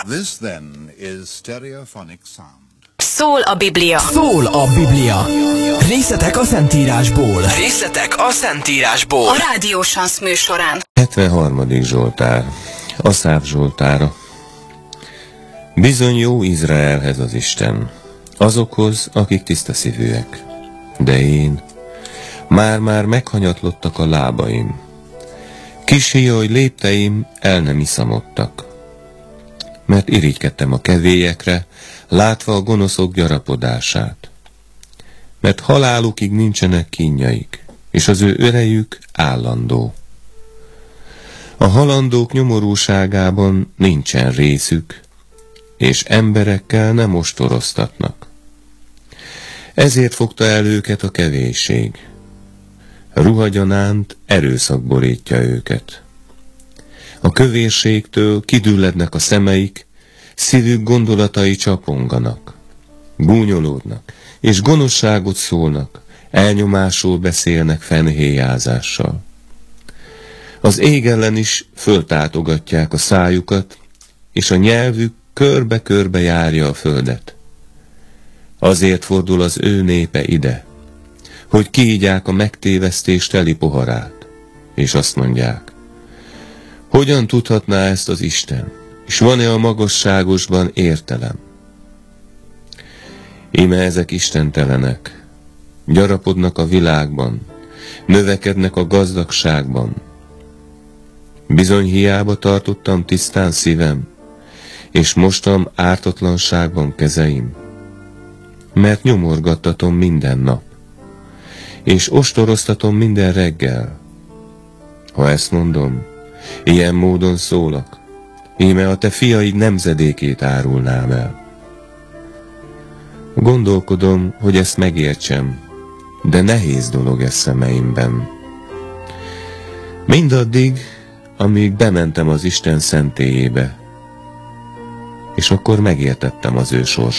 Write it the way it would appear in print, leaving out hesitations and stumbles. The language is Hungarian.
This then is stereophonic sound. Szól a Biblia. Szól a Biblia. Részletek a Szentírásból. Részletek a Szentírásból. A rádiósansz műsorán. 73. Zsoltár. Aszáf Zsoltára. Bizony jó Izraelhez az Isten, azokhoz, akik tiszta szívűek. De én, már meghanyatlottak a lábaim. Kis híjaj lépteim el nem iszamodtak. Mert irigykedtem a kevélyekre, látva a gonoszok gyarapodását. Mert halálukig nincsenek kínjaik, és az ő örejük állandó. A halandók nyomorúságában nincsen részük, és emberekkel nem ostoroztatnak. Ezért fogta el őket a kevésség. Ruhagyanánt erőszak borítja őket. A kövérségtől kidüllednek a szemeik, szívük gondolatai csaponganak, gúnyolódnak, és gonoszságot szólnak, elnyomásul beszélnek fenhéjázással. Az ég ellen is föltátogatják a szájukat, és a nyelvük körbe-körbe járja a földet. Azért fordul az ő népe ide, hogy kiígyák a megtévesztés teli poharát, és azt mondják, hogyan tudhatná ezt az Isten, és van-e a magasságosban értelem? Íme ezek istentelenek, gyarapodnak a világban, növekednek a gazdagságban. Bizony hiába tartottam tisztán szívem, és mostam ártatlanságban kezeim, mert nyomorgattatom minden nap, és ostoroztatom minden reggel. Ha ezt mondom, ilyen módon szólak, íme a te fiaid nemzedékét árulnám el. Gondolkodom, hogy ezt megértsem, de nehéz dolog ez szemeimben. Mindaddig, amíg bementem az Isten szentélyébe, és akkor megértettem az ő sorsát.